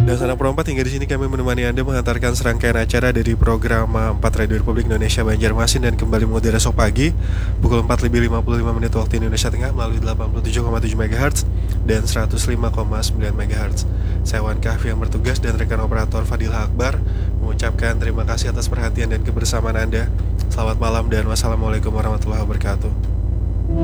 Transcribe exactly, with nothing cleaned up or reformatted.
Dan sanak perempat, hingga di sini kami menemani Anda mengantarkan serangkaian acara dari program empat Radio Republik Indonesia Banjarmasin dan kembali mengudara esok pagi pukul empat lebih lima puluh lima menit waktu Indonesia Tengah melalui delapan puluh tujuh koma tujuh megahertz dan seratus lima koma sembilan megahertz. Saya Wan Kahfi yang bertugas dan rekan operator Fadilha Akbar mengucapkan terima kasih atas perhatian dan kebersamaan Anda. Selamat malam dan wassalamualaikum warahmatullahi wabarakatuh.